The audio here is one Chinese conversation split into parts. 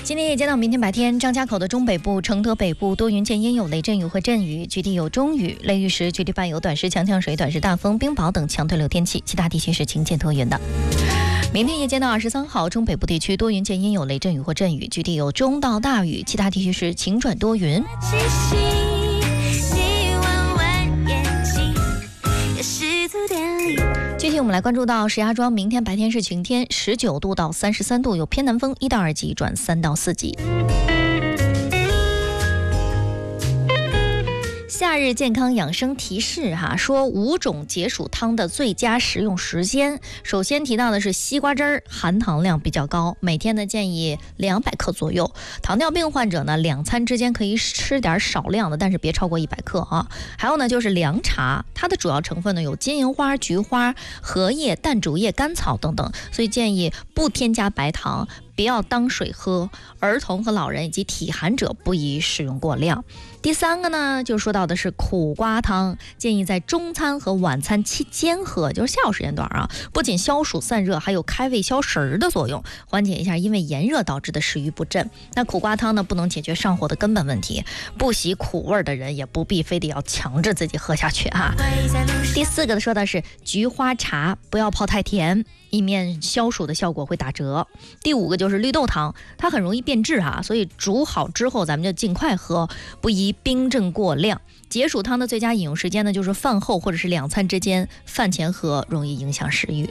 今天夜间到明天白天，张家口的中北部、承德北部多云间阴有雷阵雨或阵雨，局地有中雨，雷雨时局地伴有短时强降水、短时大风、冰雹等强对流天气，其他地区是晴间多云的。明天夜间到23号，中北部地区多云间阴有雷阵雨或阵雨，局地有中到大雨，其他地区是晴转多云。具体我们来关注到石家庄，明天白天是晴天，19度到33度，有偏南风1到2级转3到4级。夏日健康养生提示说5种解暑汤的最佳食用时间。首先提到的是西瓜汁儿，含糖量比较高，每天呢建议200克左右。糖尿病患者呢2餐之间可以吃点少量的，但是别超过100克啊。还有呢就是凉茶，它的主要成分呢有金银花、菊花、荷叶、淡竹叶、甘草等等，所以建议不添加白糖，不要当水喝，儿童和老人以及体寒者不宜使用过量。第三个呢，就说到的是苦瓜汤，建议在中餐和晚餐期间喝，就是下午时间段啊，不仅消暑散热，还有开胃消食儿的作用，缓解一下因为炎热导致的食欲不振。那苦瓜汤呢，不能解决上火的根本问题，不喜苦味的人也不必非得要强制自己喝下去啊。第四个说的是菊花茶，不要泡太甜，以免消暑的效果会打折。第5个就是绿豆汤，它很容易变质所以煮好之后咱们就尽快喝，不宜冰镇过量。解暑汤的最佳饮用时间呢，就是饭后或者是2餐之间，饭前喝容易影响食欲。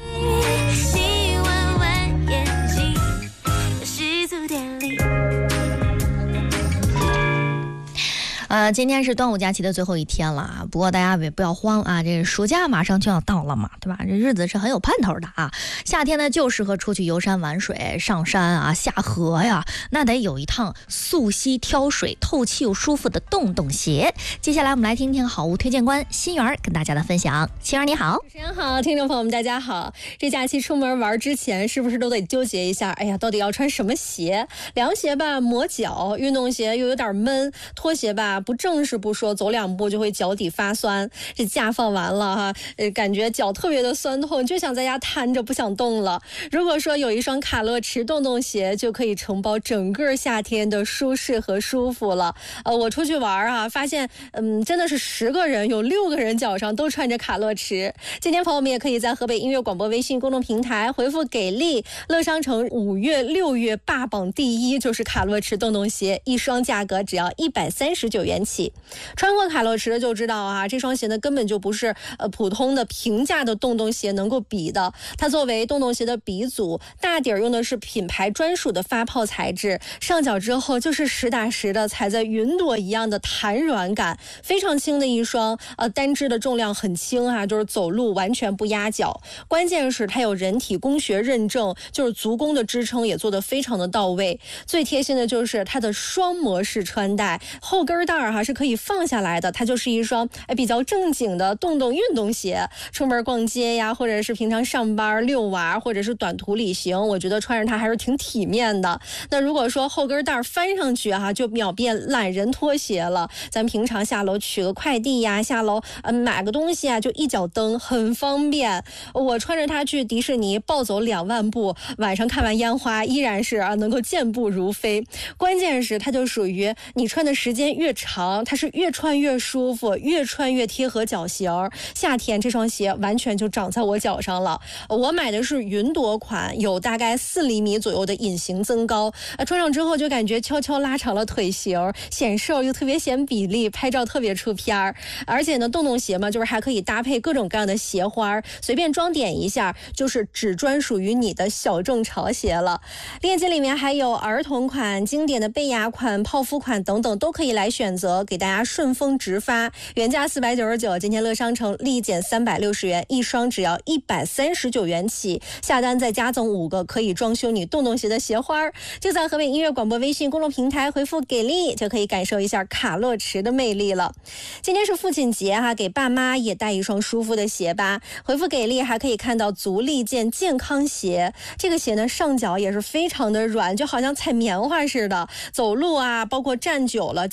今天是端午假期的最后一天了，不过大家也不要慌啊，这暑假马上就要到了嘛，对吧？这日子是很有盼头的啊。夏天呢就适合出去游山玩水，上山下河呀，那得有一趟溯溪挑水、透气又舒服的洞洞鞋。接下来我们来听听好物推荐官心媛跟大家的分享。心媛你好。 主持人好，听众朋友们大家好。这假期出门玩之前，是不是都得纠结一下？哎呀，到底要穿什么鞋？凉鞋吧磨脚，运动鞋又有点闷，拖鞋吧不正式不说，走2步就会脚底发酸。这假放完了感觉脚特别的酸痛，就想在家瘫着不想动了。如果说有一双卡乐驰洞洞鞋，就可以承包整个夏天的舒适和舒服了。我出去玩发现真的是10个人有6个人脚上都穿着卡乐驰。今天朋友们也可以在河北音乐广播微信公众平台回复给力，乐商城5月6月霸榜第1就是卡乐驰洞洞鞋，一双价格只要139元起。穿过卡乐驰的就知道这双鞋呢根本就不是普通的平价的洞洞鞋能够比的。它作为洞洞鞋的鼻祖，大底儿用的是品牌专属的发泡材质，上脚之后就是实打实的踩在云朵一样的弹软感，非常轻的一双单只的重量很轻就是走路完全不压脚。关键是它有人体工学认证，就是足弓的支撑也做得非常的到位。最贴心的就是它的双模式穿戴，后跟带是可以放下来的，它就是一双比较正经的洞洞运动鞋。出门逛街呀，或者是平常上班遛娃，或者是短途旅行，我觉得穿着它还是挺体面的。那如果说后跟带翻上去就秒变懒人拖鞋了。咱平常下楼取个快递呀，下楼买个东西就一脚蹬，很方便。我穿着它去迪士尼暴走2万步，晚上看完烟花依然是能够健步如飞。关键是它就属于你穿的时间越长，它是越穿越舒服，越穿越贴合脚型。夏天这双鞋完全就长在我脚上了。我买的是云朵款，有大概4厘米左右的隐形增高，穿上之后就感觉悄悄拉长了腿型，显瘦又特别显比例，拍照特别出片儿。而且呢，洞洞鞋嘛，就是还可以搭配各种各样的鞋花，随便装点一下，就是只专属于你的小众潮鞋了。链接里面还有儿童款、经典的贝雅款、泡芙款等等，都可以来选择，给大家顺丰直发。原价499，今天乐商城立减360元，一双只要139元起，下单再加赠5个可以装修你洞洞鞋的鞋花。就在河北音乐广播微信公众平台回复给力，就可以感受一下卡乐驰的魅力了。今天是父亲节给爸妈也带一双舒服的鞋吧。回复给力还可以看到足力健健康鞋，这个鞋呢上脚也是非常的软，就好像踩棉花似的，走路包括站久了脚一点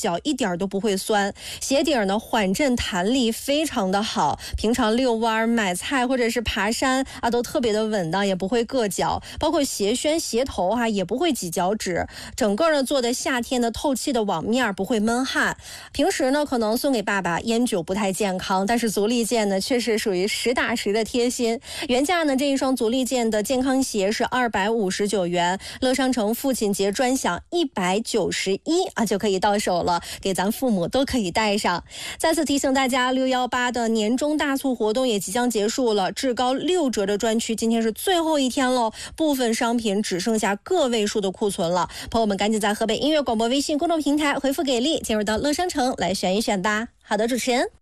点都不会酸。鞋底呢缓震弹力非常的好，平常遛弯、买菜或者是爬山啊都特别的稳当，也不会硌脚。包括鞋楦、鞋头也不会挤脚趾。整个呢做的夏天的透气的网面，不会闷汗。平时呢可能送给爸爸烟酒不太健康，但是足力健呢确实属于实打实的贴心。原价呢这一双足力健的健康鞋是259元，乐商城父亲节专享191就可以到手了，给咱父母都可以带上。再次提醒大家，618的年终大促活动也即将结束了，至高6折的专区今天是最后一天喽，部分商品只剩下个位数的库存了，朋友们赶紧在河北音乐广播微信公众平台回复给力，进入到乐商城来选一选吧。好的，主持人。